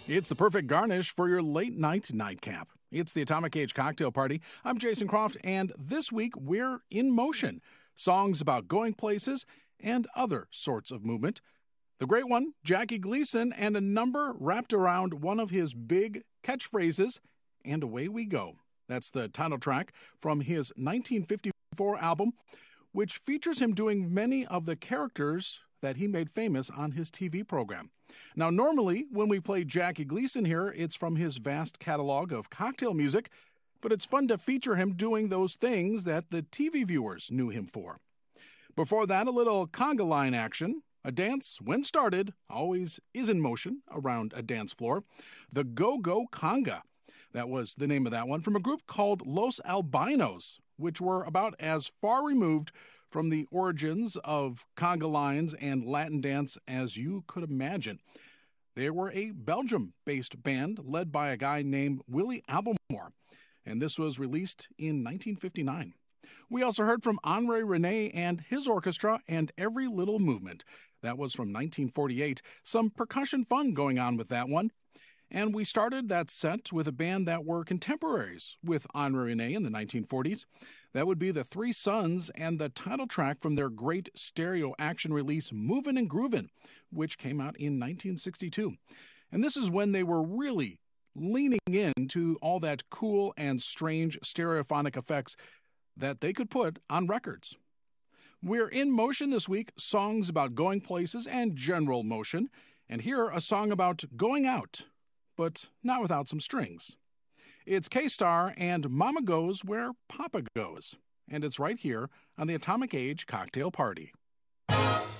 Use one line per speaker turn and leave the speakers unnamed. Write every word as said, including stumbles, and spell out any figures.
It's the perfect garnish for your late night nightcap. It's the Atomic Age Cocktail Party. I'm Jason Croft, and this week we're in motion. Songs about going places and other sorts of movement. The great one, Jackie Gleason, and a number wrapped around one of his big catchphrases, and away we go. That's the title track from his nineteen fifty-four album, which features him doing many of the characters that he made famous on his T V program. Now, normally, when we play Jackie Gleason here, it's from his vast catalog of cocktail music, but it's fun to feature him doing those things that the T V viewers knew him for. Before that, a little conga line action. A dance, when started, always is in motion around a dance floor. The Go-Go Conga. That was the name of that one, from a group called Los Albinos, which were about as far removed from the origins of conga lines and Latin dance as you could imagine. They were a Belgium-based band led by a guy named Willie Albalmore, and this was released in nineteen fifty-nine. We also heard from Henri René and his orchestra and Every Little Movement. That was from nineteen forty-eight. Some percussion fun going on with that one. And we started that set with a band that were contemporaries with Henri René in the nineteen forties. That would be the Three Sons and the title track from their great stereo action release Movin' and Groovin', which came out in nineteen sixty-two. And this is when they were really leaning into all that cool and strange stereophonic effects that they could put on records. We're in motion this week, songs about going places and general motion, and here a song about going out, but not without some strings. It's K-Star and Mama Goes Where Papa Goes, and it's right here on the Atomic Age Cocktail Party.